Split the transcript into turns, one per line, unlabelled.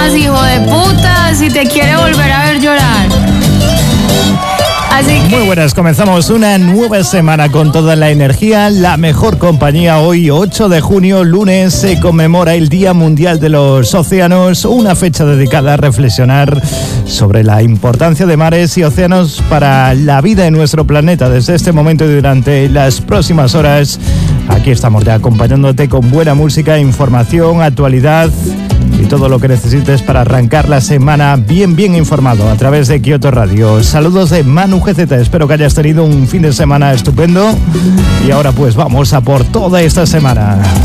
más hijo de puta si te quiere volver a ver llorar. Así que...
Muy buenas, comenzamos una nueva semana con toda la energía, la mejor compañía. Hoy, 8 de junio, lunes, se conmemora el Día Mundial de los Océanos, una fecha dedicada a reflexionar sobre la importancia de mares y océanos para la vida en nuestro planeta. Desde este momento y durante las próximas horas, aquí estamos ya acompañándote con buena música, información, actualidad y todo lo que necesites para arrancar la semana bien informado a través de Kyoto Radio. Saludos de Manu GZ, espero que hayas tenido un fin de semana estupendo y ahora pues vamos a por toda esta semana.